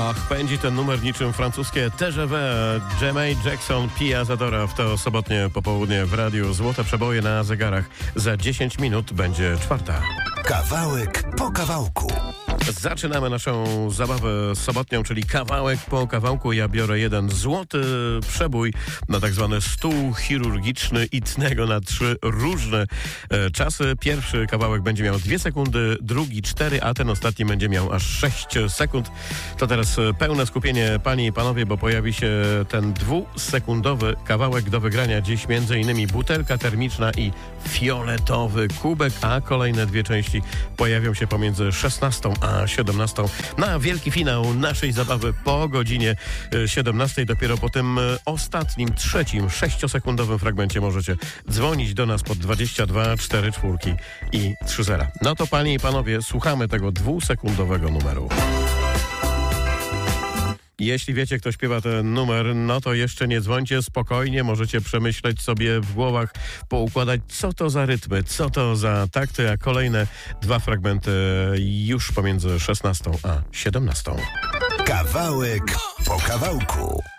Ach, pędzi ten numer niczym francuskie TGV. Jermaine Jackson, Pia Zadora w to sobotnie popołudnie w radiu. Złote przeboje na zegarach. Za 10 minut będzie 4. Kawałek po kawałku. Zaczynamy naszą zabawę sobotnią, czyli kawałek po kawałku. Ja biorę jeden złoty przebój na tak zwany stół chirurgiczny i tnę go na 3 różne czasy. Pierwszy kawałek będzie miał 2 sekundy, drugi 4, a ten ostatni będzie miał aż 6 sekund. To teraz pełne skupienie, panie i panowie, bo pojawi się ten 2-sekundowy kawałek do wygrania. Dziś m.in. butelka termiczna i fioletowy kubek, a kolejne 2 części pojawią się pomiędzy 16 a 17 na wielki finał naszej zabawy po godzinie 17. Dopiero po tym ostatnim, trzecim, 6-sekundowym fragmencie możecie dzwonić do nas pod 22 44 i 30. No to panie i panowie, słuchamy tego 2-sekundowego numeru. Jeśli wiecie, kto śpiewa ten numer, no to jeszcze nie dzwońcie, spokojnie, możecie przemyśleć sobie w głowach, poukładać, co to za rytmy, co to za takty, a kolejne 2 fragmenty już pomiędzy 16 a 17. Kawałek po kawałku.